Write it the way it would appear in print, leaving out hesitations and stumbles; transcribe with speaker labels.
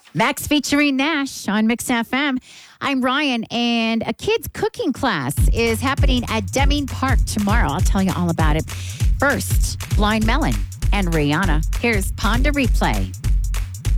Speaker 1: Max featuring Nash on Mix FM. I'm Ryan, and a kids' cooking class is happening at Deming Park tomorrow. I'll tell you all about it. First, Blind Melon and Rihanna. Here's Pond to Replay.